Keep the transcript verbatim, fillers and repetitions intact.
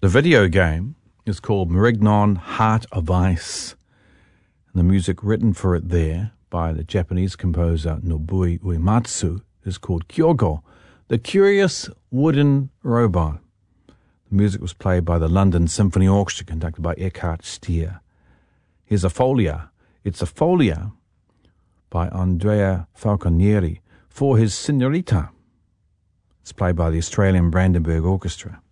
The video game is called Mrignon Heart of Ice, and the music written for it there by the Japanese composer Nobuo Uematsu is called Kyogo, the Curious Wooden Robot. The music was played by the London Symphony Orchestra, conducted by Eckhard Stier. Here's a folia. It's a folia by Andrea Falconieri for his Signorita. It's played by the Australian Brandenburg Orchestra.